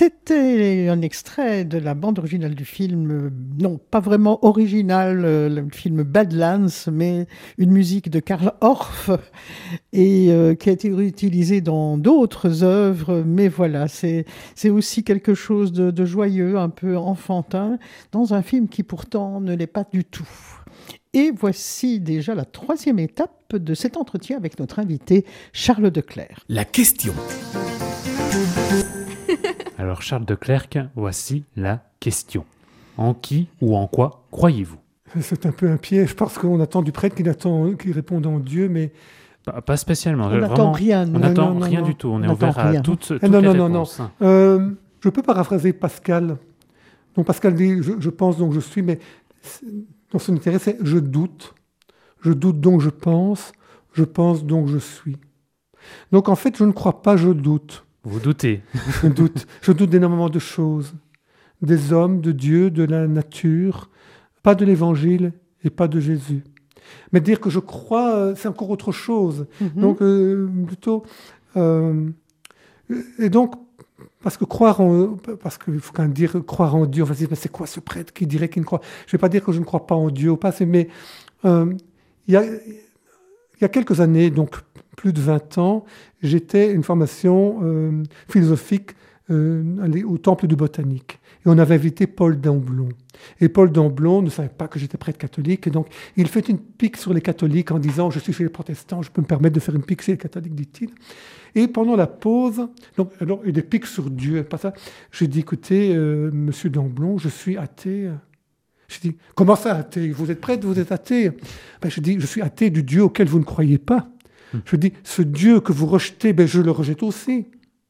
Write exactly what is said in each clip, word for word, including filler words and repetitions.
C'était un extrait de la bande originale du film, euh, non, pas vraiment original, euh, le film Badlands, mais une musique de Karl Orff et euh, qui a été réutilisée dans d'autres œuvres. Mais voilà, c'est, c'est aussi quelque chose de, de joyeux, un peu enfantin, dans un film qui pourtant ne l'est pas du tout. Et voici déjà la troisième étape de cet entretien avec notre invité Charles Declercq. La question. Alors Charles Declercq, voici la question. En qui ou en quoi croyez-vous ? C'est un peu un piège parce qu'on attend du prêtre qu'il, attend, qu'il réponde en Dieu, mais... Pas, pas spécialement. On n'attend rien. On n'attend non, rien non, du tout. On, on est ouvert rien. à toutes, toutes eh non, les non, réponses. Non, non. Euh, je peux paraphraser Pascal. Donc Pascal dit je, je pense donc je suis, mais dans son intérêt c'est je doute. Je doute donc je pense. Je pense donc je suis. Donc en fait je ne crois pas, je doute. Vous doutez. Je doute. Je doute d'énormément de choses. Des hommes, de Dieu, de la nature, pas de l'évangile et pas de Jésus. Mais dire que je crois, c'est encore autre chose. Mm-hmm. Donc, euh, plutôt... Euh, et donc, parce que croire en... Parce qu'il faut quand même dire croire en Dieu. On va se dire, mais c'est quoi ce prêtre qui dirait qu'il ne croit... Je ne vais pas dire que je ne crois pas en Dieu ou pas, mais euh, il y a, il y a quelques années, donc plus de vingt ans, j'étais une formation euh, philosophique euh, au Temple du Botanique. Et on avait invité Paul d'Amblon. Et Paul d'Amblon ne savait pas que j'étais prêtre catholique. Et donc, il fait une pique sur les catholiques en disant « Je suis chez les protestants, je peux me permettre de faire une pique chez les catholiques », dit-il. Et pendant la pause, donc, alors, et des piques sur Dieu, pas ça, j'ai dit « Écoutez, euh, monsieur d'Amblon, je suis athée. » J'ai dit « Comment ça, athée ? Vous êtes prêtre, vous êtes athée ?» ben, je dis « Je suis athée du Dieu auquel vous ne croyez pas. » Je dis « Ce Dieu que vous rejetez, ben, je le rejette aussi. »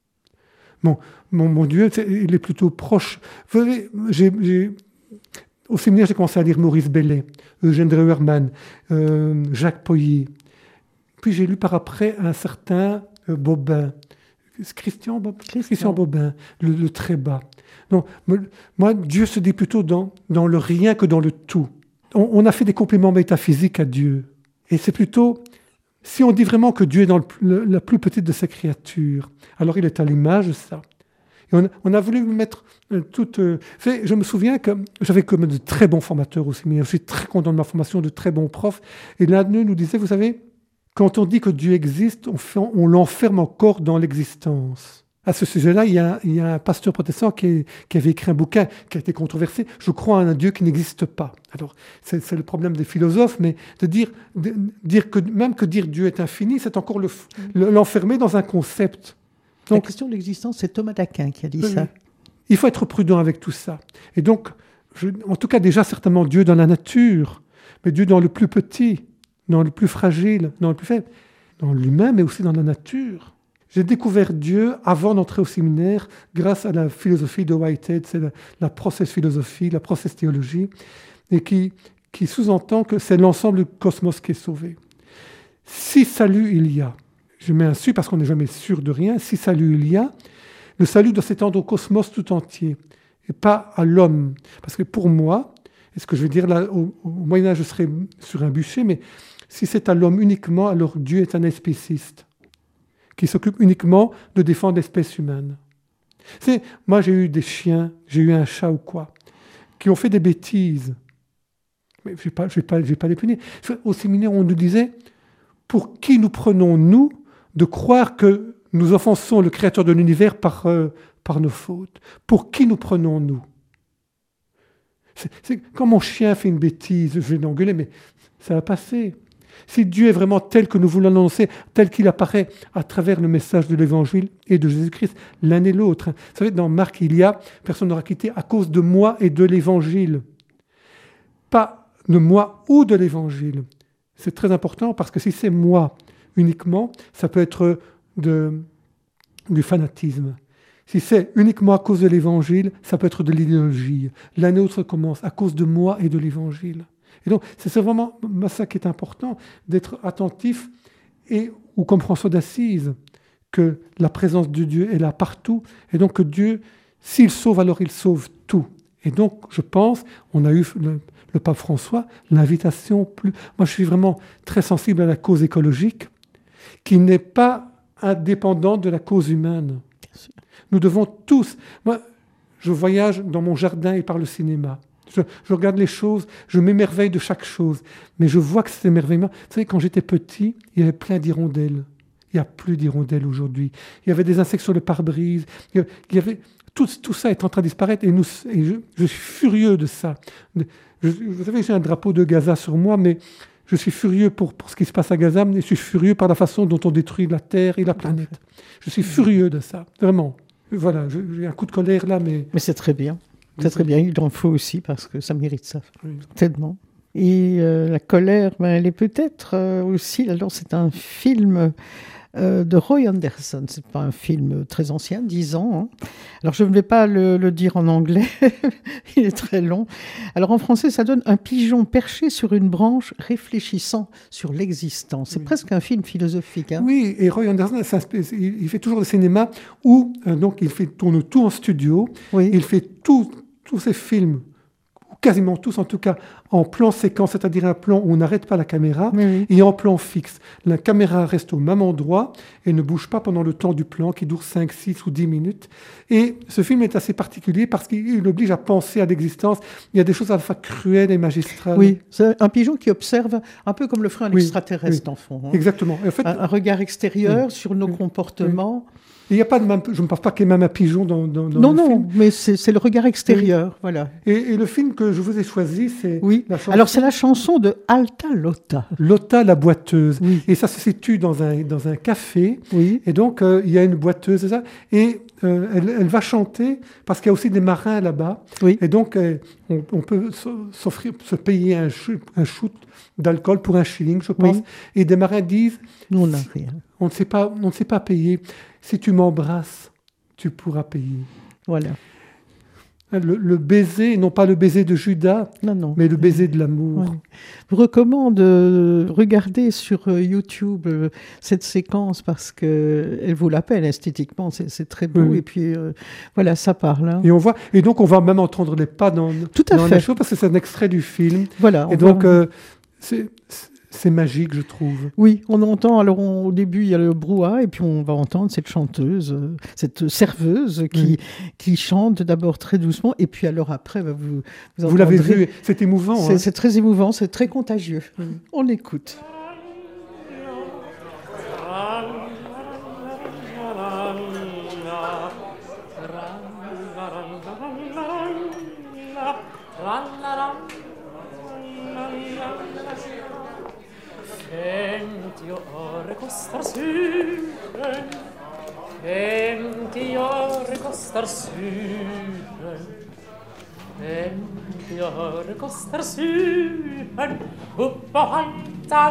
Bon, mon, mon Dieu, il est plutôt proche. Vous savez, j'ai, j'ai, au séminaire, j'ai commencé à lire Maurice Bellet, Eugène Dreuermann, euh, Jacques Poyer. Puis j'ai lu par après un certain euh, Bobin, Christian, Bob, Christian. Christian Bobin, le, le très bas. Donc, moi, Dieu se dit plutôt dans, dans le rien que dans le tout. On, on a fait des compléments métaphysiques à Dieu. Et c'est plutôt... Si on dit vraiment que Dieu est dans le, le, la plus petite de ses créatures, alors il est à l'image de ça. Et on, on a voulu mettre euh, toute... Euh, je me souviens que j'avais comme de très bons formateurs au séminaire. Je suis très content de ma formation, de très bons profs. Et l'un d'eux nous disait, vous savez, quand on dit que Dieu existe, on, fait, on l'enferme encore dans l'existence. À ce sujet-là, il y a, il y a un pasteur protestant qui, est, qui avait écrit un bouquin qui a été controversé. Je crois en un Dieu qui n'existe pas. Alors, c'est, c'est le problème des philosophes, mais de dire, de, dire que même que dire Dieu est infini, c'est encore le, le, l'enfermer dans un concept. Donc, la question de l'existence, c'est Thomas d'Aquin qui a dit euh, ça. Il faut être prudent avec tout ça. Et donc, je, en tout cas, déjà certainement Dieu dans la nature, mais Dieu dans le plus petit, dans le plus fragile, dans le plus faible, dans l'humain, mais aussi dans la nature. J'ai découvert Dieu avant d'entrer au séminaire grâce à la philosophie de Whitehead, c'est la, la process-philosophie, la process-théologie, et qui, qui sous-entend que c'est l'ensemble du cosmos qui est sauvé. Si salut il y a, je mets un su parce qu'on n'est jamais sûr de rien, si salut il y a, le salut doit s'étendre au cosmos tout entier, et pas à l'homme. Parce que pour moi, et ce que je veux dire là, au, au Moyen-Âge, je serais sur un bûcher, mais si c'est à l'homme uniquement, alors Dieu est un spéciste qui s'occupe uniquement de défendre l'espèce humaine. C'est, moi, j'ai eu des chiens, j'ai eu un chat ou quoi, qui ont fait des bêtises. Mais je ne vais pas, je vais pas, je vais pas les punir. Au séminaire, on nous disait, pour qui nous prenons-nous de croire que nous offensons le Créateur de l'univers par, euh, par nos fautes ? Pour qui nous prenons-nous ? c'est, c'est, Quand mon chien fait une bêtise, je vais l'engueuler, mais ça va passer. Si Dieu est vraiment tel que nous voulons l'annoncer, tel qu'il apparaît à travers le message de l'Évangile et de Jésus-Christ, l'un et l'autre. Vous savez, dans Marc, il y a « Personne n'aura quitté à cause de moi et de l'Évangile ». Pas de moi ou de l'Évangile. C'est très important parce que si c'est moi uniquement, ça peut être de, du fanatisme. Si c'est uniquement à cause de l'Évangile, ça peut être de l'idéologie. L'un et l'autre commence à cause de moi et de l'Évangile. Et donc, c'est vraiment ça qui est important, d'être attentif, et, ou comme François d'Assise, que la présence de Dieu est là partout, et donc que Dieu, s'il sauve, alors il sauve tout. Et donc, je pense, on a eu le, le pape François, l'invitation plus... Moi, je suis vraiment très sensible à la cause écologique, qui n'est pas indépendante de la cause humaine. Nous devons tous... Moi, je voyage dans mon jardin et par le cinéma. Je, je regarde les choses, je m'émerveille de chaque chose. Mais je vois que cet émerveillement... Vous savez, quand j'étais petit, il y avait plein d'hirondelles. Il n'y a plus d'hirondelles aujourd'hui. Il y avait des insectes sur le pare-brise. Il y avait... Tout, tout ça est en train de disparaître et, nous, et je, je suis furieux de ça. Je, vous savez, j'ai un drapeau de Gaza sur moi, mais je suis furieux pour, pour ce qui se passe à Gaza, mais je suis furieux par la façon dont on détruit la Terre et la planète. Je suis furieux de ça, vraiment. Voilà, j'ai un coup de colère là, mais... Mais c'est très bien. C'est très bien, il en faut aussi, parce que ça mérite ça, oui. Tellement. Et euh, la colère, ben, elle est peut-être euh, aussi... Alors, c'est un film... Euh, de Roy Anderson. C'est pas un film très ancien, dix ans. Hein. Alors, je ne vais pas le, le dire en anglais, il est très long. Alors, en français, ça donne un pigeon perché sur une branche réfléchissant sur l'existence. C'est oui. presque un film philosophique. Hein. Oui, et Roy Anderson, il fait toujours le cinéma où euh, donc, il fait, tourne tout en studio. Oui. Il fait tout, tous ses films, quasiment tous en tout cas, en plan séquence, c'est-à-dire un plan où on n'arrête pas la caméra, oui, oui. et en plan fixe. La caméra reste au même endroit et ne bouge pas pendant le temps du plan qui dure cinq, six ou dix minutes. Et ce film est assez particulier parce qu'il oblige à penser à l'existence. Il y a des choses à la fois cruelles et magistrales. Oui, c'est un pigeon qui observe un peu comme le ferait un oui, extraterrestre oui. en fond. Hein. Exactement. Et en fait, un, un regard extérieur oui, sur nos oui, comportements. Oui. Il y a pas de même, je ne pense pas qu'il y ait même un pigeon dans, dans, dans non, le non, film. Non, mais c'est, c'est le regard extérieur, oui. voilà. Et, et le film que je vous ai choisi, c'est oui. la chanson... Alors, c'est la chanson de Alta Lotta. Lotta, la boiteuse. Oui. Et ça se situe dans un, dans un café. Oui. Et donc, euh, il y a une boiteuse, et, ça, et euh, elle, elle va chanter, parce qu'il y a aussi des marins là-bas. Oui. Et donc, euh, on, on peut s'offrir, se payer un, un shoot d'alcool pour un shilling, je pense. Oui. Et des marins disent... Nous, on n'a rien. On ne sait pas, on ne sait pas payer. Si tu m'embrasses, tu pourras payer. Voilà. Le, le baiser, non pas le baiser de Judas, non, non. mais le baiser de l'amour. Ouais. Je vous recommande de regarder sur YouTube euh, cette séquence parce qu'elle vaut la peine esthétiquement, c'est, c'est très beau. Oui. Et puis euh, voilà, ça parle. Hein. Et, on voit, et donc on va même entendre les pas dans, Tout à dans fait. la chose parce que c'est un extrait du film. Voilà. Et donc va... euh, c'est... C'est magique, je trouve. Oui, on entend, alors on, au début, il y a le brouhaha, et puis on va entendre cette chanteuse, euh, cette serveuse qui, oui. qui chante d'abord très doucement, et puis alors après, bah, vous Vous, vous l'avez vu, c'est émouvant. C'est, hein. c'est très émouvant, c'est très contagieux. Oui. On écoute. Senti ore costar süren, senti ore costar süren, senti ore costar süren, uppa